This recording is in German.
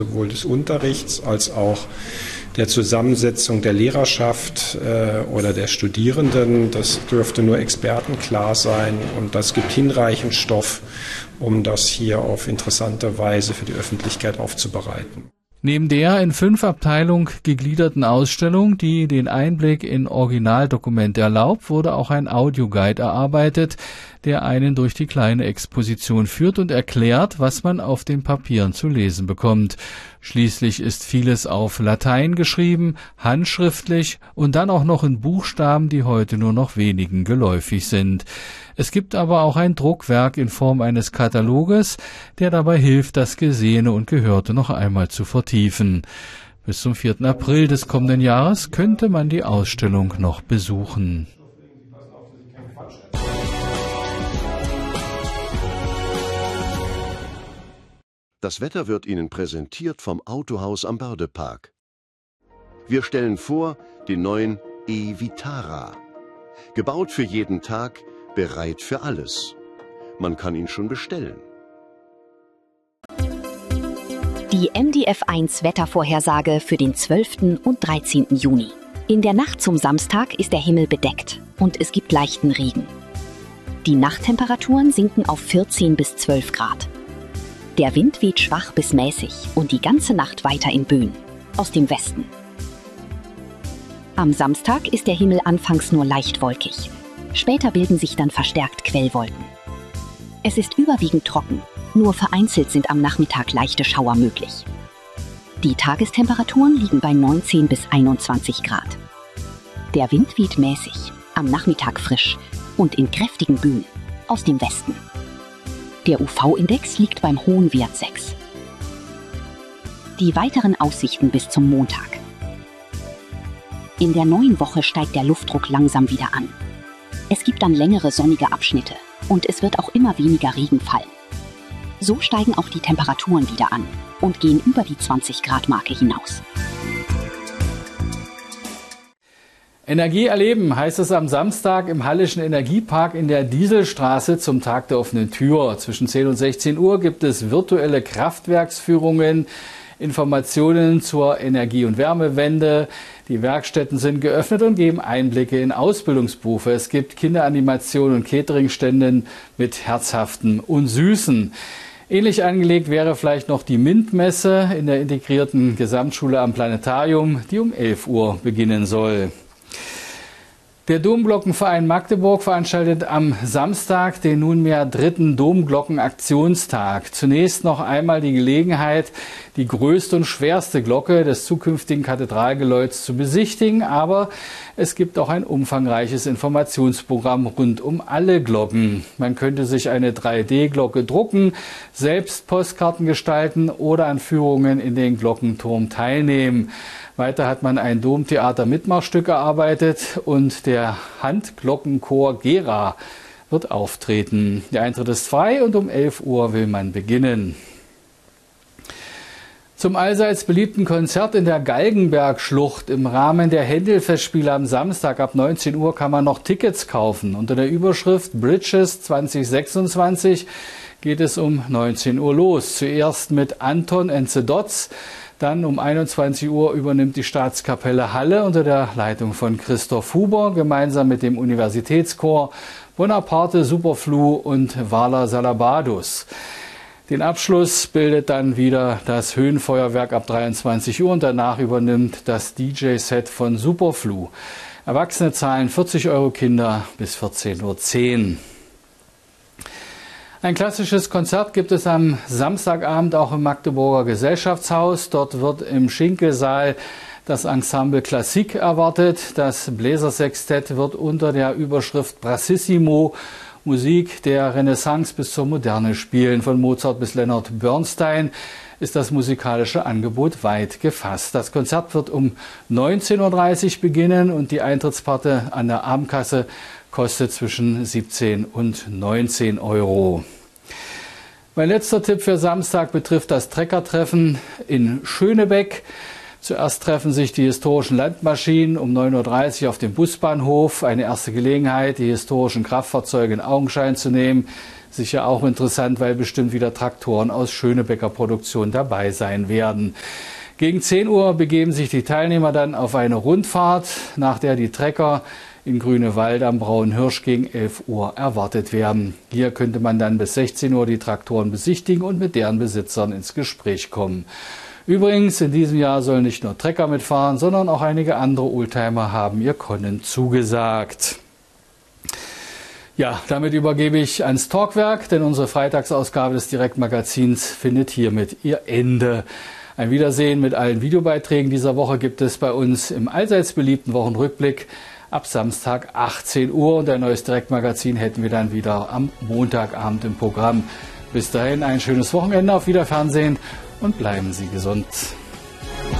sowohl des Unterrichts als auch der Zusammensetzung der Lehrerschaft oder der Studierenden. Das dürfte nur Experten klar sein und das gibt hinreichend Stoff, um das hier auf interessante Weise für die Öffentlichkeit aufzubereiten. Neben der in 5 Abteilungen gegliederten Ausstellung, die den Einblick in Originaldokumente erlaubt, wurde auch ein Audioguide erarbeitet, der einen durch die kleine Exposition führt und erklärt, was man auf den Papieren zu lesen bekommt. Schließlich ist vieles auf Latein geschrieben, handschriftlich und dann auch noch in Buchstaben, die heute nur noch wenigen geläufig sind. Es gibt aber auch ein Druckwerk in Form eines Kataloges, der dabei hilft, das Gesehene und Gehörte noch einmal zu vertiefen. Bis zum 4. April des kommenden Jahres könnte man die Ausstellung noch besuchen. Das Wetter wird Ihnen präsentiert vom Autohaus am Bördepark. Wir stellen vor den neuen e-Vitara. Gebaut für jeden Tag, bereit für alles. Man kann ihn schon bestellen. Die MDF1 Wettervorhersage für den 12. und 13. Juni. In der Nacht zum Samstag ist der Himmel bedeckt und es gibt leichten Regen. Die Nachttemperaturen sinken auf 14 bis 12 Grad. Der Wind weht schwach bis mäßig und die ganze Nacht weiter in Böen, aus dem Westen. Am Samstag ist der Himmel anfangs nur leicht wolkig. Später bilden sich dann verstärkt Quellwolken. Es ist überwiegend trocken, nur vereinzelt sind am Nachmittag leichte Schauer möglich. Die Tagestemperaturen liegen bei 19 bis 21 Grad. Der Wind weht mäßig, am Nachmittag frisch und in kräftigen Böen, aus dem Westen. Der UV-Index liegt beim hohen Wert 6. Die weiteren Aussichten bis zum Montag. In der neuen Woche steigt der Luftdruck langsam wieder an. Es gibt dann längere sonnige Abschnitte und es wird auch immer weniger Regen fallen. So steigen auch die Temperaturen wieder an und gehen über die 20-Grad-Marke hinaus. Energie erleben heißt es am Samstag im Hallischen Energiepark in der Dieselstraße zum Tag der offenen Tür. Zwischen 10 und 16 Uhr gibt es virtuelle Kraftwerksführungen, Informationen zur Energie- und Wärmewende. Die Werkstätten sind geöffnet und geben Einblicke in Ausbildungsberufe. Es gibt Kinderanimationen und Cateringstände mit Herzhaften und Süßen. Ähnlich angelegt wäre vielleicht noch die MINT-Messe in der integrierten Gesamtschule am Planetarium, die um 11 Uhr beginnen soll. Der Domglockenverein Magdeburg veranstaltet am Samstag den nunmehr 3. Domglockenaktionstag. Zunächst noch einmal die Gelegenheit, die größte und schwerste Glocke des zukünftigen Kathedralgeläuts zu besichtigen. Aber es gibt auch ein umfangreiches Informationsprogramm rund um alle Glocken. Man könnte sich eine 3D-Glocke drucken, selbst Postkarten gestalten oder an Führungen in den Glockenturm teilnehmen. Weiter hat man ein Domtheater-Mitmachstück erarbeitet und der Handglockenchor Gera wird auftreten. Der Eintritt ist frei und um 11 Uhr will man beginnen. Zum allseits beliebten Konzert in der Galgenbergschlucht im Rahmen der Händel-Festspiele am Samstag ab 19 Uhr kann man noch Tickets kaufen. Unter der Überschrift Bridges 2026 geht es um 19 Uhr los. Zuerst mit Anton and the Dots. Dann um 21 Uhr übernimmt die Staatskapelle Halle unter der Leitung von Christoph Huber gemeinsam mit dem Universitätschor Bonaparte, Superflu und Vala Salabadus. Den Abschluss bildet dann wieder das Höhenfeuerwerk ab 23 Uhr und danach übernimmt das DJ-Set von Superflu. Erwachsene zahlen 40 Euro, Kinder bis 14:10 Uhr. Ein klassisches Konzert gibt es am Samstagabend auch im Magdeburger Gesellschaftshaus. Dort wird im Schinkelsaal das Ensemble Klassik erwartet. Das Bläsersextett wird unter der Überschrift Brassissimo Musik der Renaissance bis zur Moderne spielen. Von Mozart bis Leonard Bernstein ist das musikalische Angebot weit gefasst. Das Konzert wird um 19:30 Uhr beginnen und die Eintrittskarte an der Abendkasse kostet zwischen 17 und 19 Euro. Mein letzter Tipp für Samstag betrifft das Treckertreffen in Schönebeck. Zuerst treffen sich die historischen Landmaschinen um 9:30 Uhr auf dem Busbahnhof. Eine erste Gelegenheit, die historischen Kraftfahrzeuge in Augenschein zu nehmen. Sicher auch interessant, weil bestimmt wieder Traktoren aus Schönebecker Produktion dabei sein werden. Gegen 10 Uhr begeben sich die Teilnehmer dann auf eine Rundfahrt, nach der die Trecker in Grünewald am Braunen Hirsch gegen 11 Uhr erwartet werden. Hier könnte man dann bis 16 Uhr die Traktoren besichtigen und mit deren Besitzern ins Gespräch kommen. Übrigens, in diesem Jahr sollen nicht nur Trecker mitfahren, sondern auch einige andere Oldtimer haben ihr Können zugesagt. Ja, damit übergebe ich ans Talkwerk, denn unsere Freitagsausgabe des Direktmagazins findet hiermit ihr Ende. Ein Wiedersehen mit allen Videobeiträgen dieser Woche gibt es bei uns im allseits beliebten Wochenrückblick ab Samstag 18 Uhr und ein neues Direktmagazin hätten wir dann wieder am Montagabend im Programm. Bis dahin ein schönes Wochenende, auf Wiederfernsehen und bleiben Sie gesund.